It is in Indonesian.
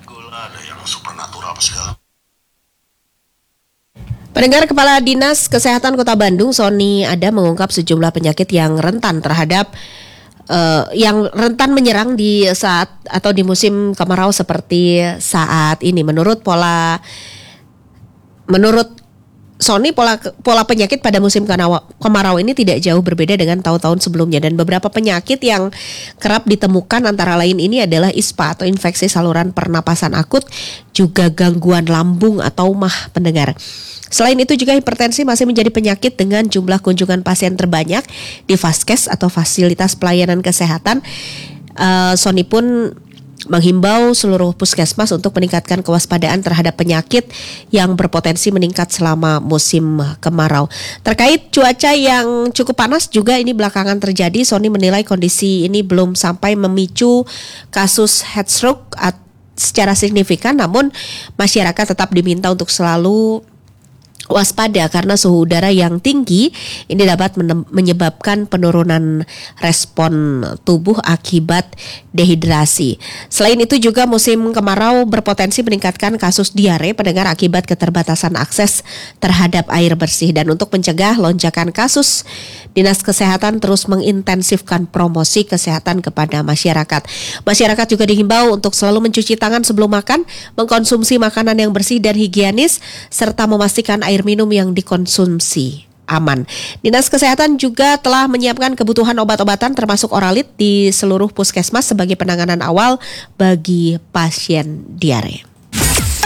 Gula ada yang supernatural apa segala. Pendengar, Kepala Dinas Kesehatan Kota Bandung, Sony Adam, mengungkap sejumlah penyakit yang rentan terhadap yang rentan menyerang di saat atau di musim kemarau seperti saat ini. Menurut Sony, pola penyakit pada musim kemarau ini tidak jauh berbeda dengan tahun-tahun sebelumnya, dan beberapa penyakit yang kerap ditemukan antara lain ini adalah ISPA atau infeksi saluran pernapasan akut, juga gangguan lambung atau MAH, pendengar. Selain itu juga hipertensi masih menjadi penyakit dengan jumlah kunjungan pasien terbanyak di Vaskes atau fasilitas pelayanan kesehatan. Sony pun menghimbau seluruh puskesmas untuk meningkatkan kewaspadaan terhadap penyakit yang berpotensi meningkat selama musim kemarau. Terkait cuaca yang cukup panas juga ini belakangan terjadi, Sony menilai kondisi ini belum sampai memicu kasus heat stroke secara signifikan, namun masyarakat tetap diminta untuk selalu waspada karena suhu udara yang tinggi ini dapat menyebabkan penurunan respon tubuh akibat dehidrasi. Selain itu juga musim kemarau berpotensi meningkatkan kasus diare, pendengar, akibat keterbatasan akses terhadap air bersih. Dan untuk mencegah lonjakan kasus, Dinas Kesehatan terus mengintensifkan promosi kesehatan kepada masyarakat. Masyarakat juga dihimbau untuk selalu mencuci tangan sebelum makan, mengkonsumsi makanan yang bersih dan higienis, serta memastikan air minum yang dikonsumsi aman. Dinas Kesehatan juga telah menyiapkan kebutuhan obat-obatan termasuk oralit di seluruh puskesmas sebagai penanganan awal bagi pasien diare.